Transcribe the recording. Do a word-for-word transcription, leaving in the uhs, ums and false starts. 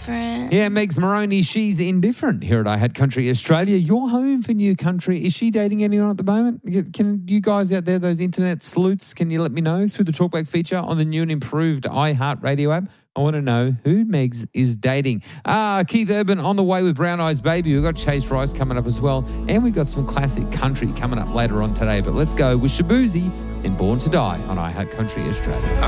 indifferent. Yeah, Megs Moroney, she's indifferent here at I Had Country Australia. Your home for New Country. Is she dating anyone at the moment? Can you guys out there, those internet sleuths, can you let me know through the Talkback feature on the new and improved iHeartRadio app? I want to know who Megs is dating. Ah, Keith Urban on the way with Brown Eyes Baby. We've got Chase Rice coming up as well. And we've got some classic country coming up later on today. But let's go with Shaboozey and Born to Die on I Had Country Australia.